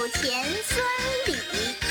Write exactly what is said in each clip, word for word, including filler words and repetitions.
钱孙李，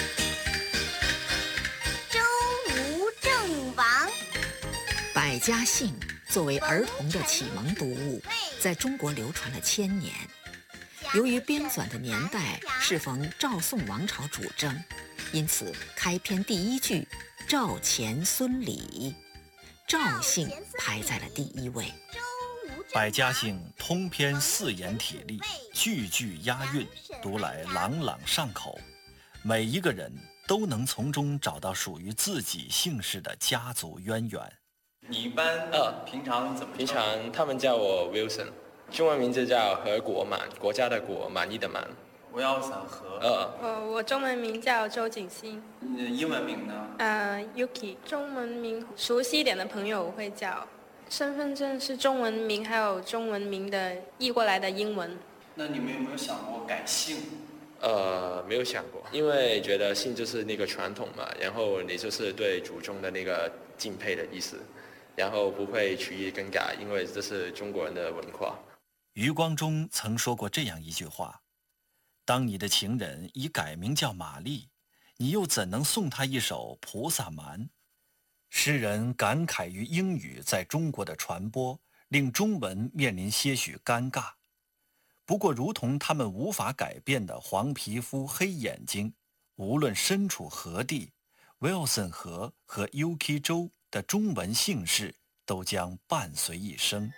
周吴郑王。 百家姓作为儿童的启蒙读物，在中国流传了千年。由于编纂的年代适逢赵宋王朝主政，因此开篇第一句“赵钱孙李”，赵姓排在了第一位。 百家姓通篇四言体例，句句押韵，读来朗朗上口，每一个人都能从中找到属于自己姓氏的家族渊源。 你一般呃平常怎么？ 平常他们叫我 Wilson， 中文名字叫何国满，国家的国，满意的满。 Wilson 何？ 呃， 呃，我中文名叫周景欣。 嗯，英文名呢？ 呃 ，Yuki。中文名熟悉一点的朋友我会叫。身份证是中文名，还有中文名的译过来的英文。 那你们有没有想过改姓？ 呃，没有想过，因为觉得姓就是那个传统嘛，然后你就是对祖宗的那个敬佩的意思，然后不会取意更改，因为这是中国人的文化。 余光中曾说过这样一句话：当你的情人已改名叫玛丽，你又怎能送她一首《菩萨蛮》？诗人感慨于英语在中国的传播，令中文面临些许尴尬。不过，如同他们无法改变的黄皮肤、黑眼睛，无论身处何地 ，Wilson 何和 Yuki 周的中文姓氏都将伴随一生。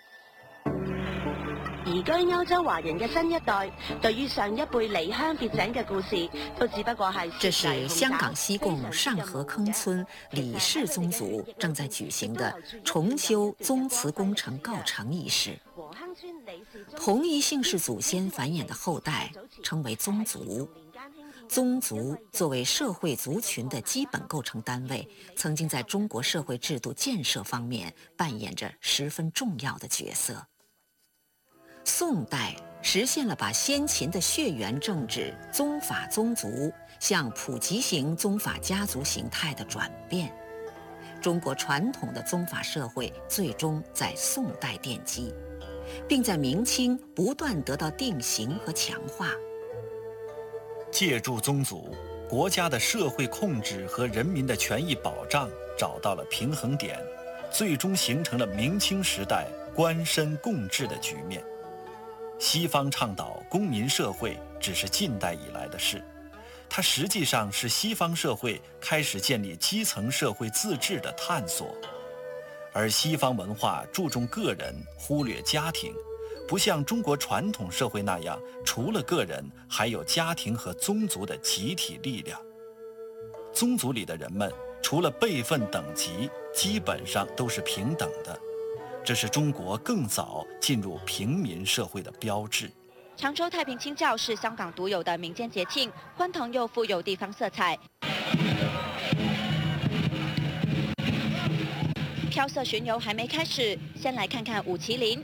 移居歐洲華人嘅新一代，對於上一輩離鄉別井嘅故事，都只不過係。 這是香港西貢上河坑村李氏宗族正在舉行的重修宗祠工程告成儀式。同一姓氏祖先繁衍的後代稱為宗族。宗族作為社會族群的基本構成單位，曾經在中國社會制度建設方面扮演着十分重要的角色。宋代实现了把先秦的血缘政治宗法宗族向普及型宗法家族形态的转变，中国传统的宗法社会最终在宋代奠基，并在明清不断得到定型和强化。 借助宗族，国家的社会控制和人民的权益保障找到了平衡点，最终形成了明清时代官绅共治的局面。西方倡导公民社会只是近代以来的事，它实际上是西方社会开始建立基层社会自治的探索。而西方文化注重个人，忽略家庭，不像中国传统社会那样，除了个人，还有家庭和宗族的集体力量。宗族里的人们，除了辈分等级，基本上都是平等的。这是中国更早进入平民社会的标志。 常州太平清醮是香港独有的民间节庆，欢腾又富有地方色彩。飘色巡游还没开始，先来看看舞麒麟，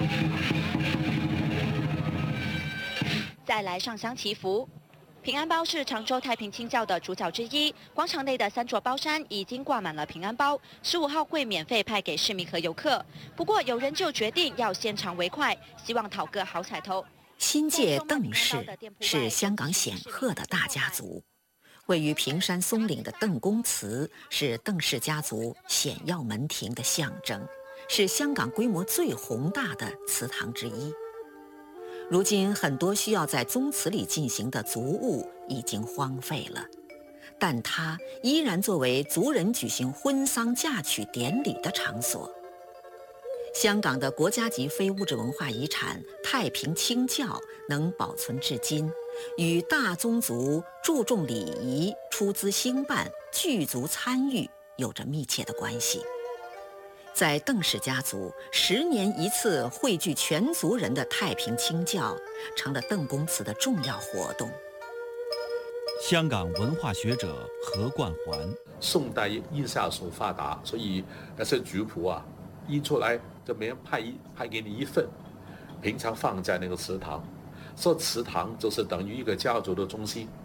再来上香祈福。平安包是常州太平清醮的主角之一，广场内的三座包山已经挂满了平安包，十五号会免费派给市民和游客。不过有人就决定要先尝为快，希望讨个好彩头。 新界邓氏是香港显赫的大家族，位于平山松岭的邓公祠是邓氏家族显耀门庭的象征，是香港规模最宏大的祠堂之一。如今很多需要在宗祠里进行的族务已经荒废了，但它依然作为族人举行婚丧嫁娶典礼的场所。香港的国家级非物质文化遗产太平清醮能保存至今，与大宗族注重礼仪、出资兴办、聚族参与有着密切的关系。在邓氏家族，十年一次汇聚全族人的太平清醮，成了邓公祠的重要活动。 香港文化学者何冠环， 宋代印刷术发达，所以那些族谱啊，印出来就每人派一派给你一份，平常放在那个祠堂，所以祠堂就是等于一个家族的中心。